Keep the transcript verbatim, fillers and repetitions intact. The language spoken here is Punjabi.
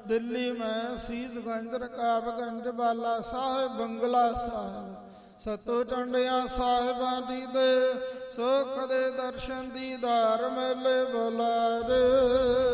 ਦਿੱਲੀ ਮੈਂ ਸੀਸ ਗੰਜ ਰਕਾਬਗੰਜ ਬਾਲਾ ਸਾਹਿਬ ਬੰਗਲਾ ਸਾਹਿਬ ਸਤੋ ਟੰਡਿਆ ਸਾਹਿਬਾਂ ਦੀ ਦੇ ਸੁਖ ਦੇ ਦਰਸ਼ਨ ਦੀਦਾਰ ਮੇਲੇ ਬੁਲਾਵੇ।